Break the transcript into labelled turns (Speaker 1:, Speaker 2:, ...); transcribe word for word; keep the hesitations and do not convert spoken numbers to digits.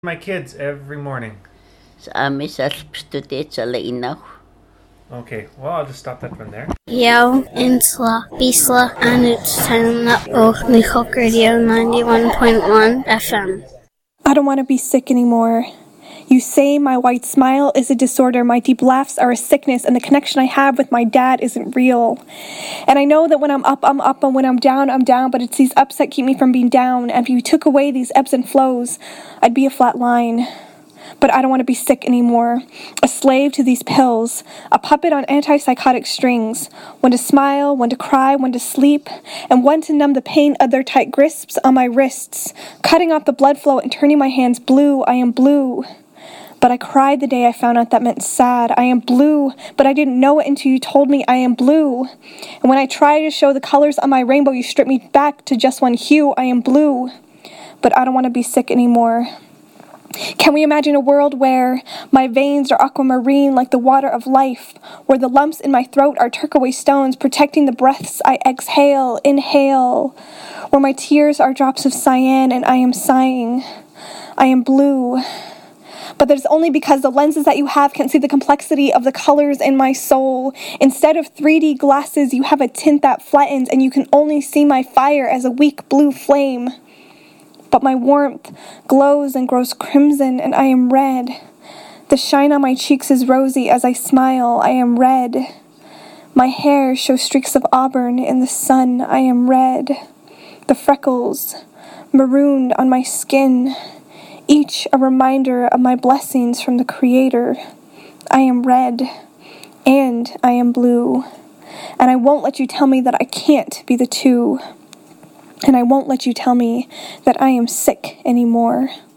Speaker 1: My kids every morning.
Speaker 2: Sa amin sa substitute sa lainaw.
Speaker 1: Okay, well, I'll just stop that one there.
Speaker 3: Yo, Insla, Bisla, and it's time up oh, Leacock Radio ninety-one point one F M.
Speaker 4: I don't want to be sick anymore. You say my white smile is a disorder, my deep laughs are a sickness, and the connection I have with my dad isn't real. And I know that when I'm up, I'm up, and when I'm down, I'm down, but it's these ups that keep me from being down, and if you took away these ebbs and flows, I'd be a flat line. But I don't want to be sick anymore. A slave to these pills, a puppet on antipsychotic strings, when to smile, when to cry, when to sleep, and when to numb the pain of their tight grips on my wrists, cutting off the blood flow and turning my hands blue. I am blue. But I cried the day I found out that meant sad. I am blue, but I didn't know it until you told me I am blue. And when I tried to show the colors on my rainbow, you stripped me back to just one hue. I am blue. But I don't want to be sick anymore. Can we imagine a world where my veins are aquamarine like the water of life, where the lumps in my throat are turquoise stones protecting the breaths I exhale, inhale, where my tears are drops of cyan and I am sighing. I am blue. But that is only because the lenses that you have can't see the complexity of the colors in my soul. Instead of three D glasses, you have a tint that flattens, and you can only see my fire as a weak blue flame. But my warmth glows and grows crimson, and I am red. The shine on my cheeks is rosy as I smile. I am red. My hair shows streaks of auburn in the sun. I am red. The freckles marooned on my skin, each a reminder of my blessings from the Creator. I am red, and I am blue, and I won't let you tell me that I can't be the two, and I won't let you tell me that I am sick anymore.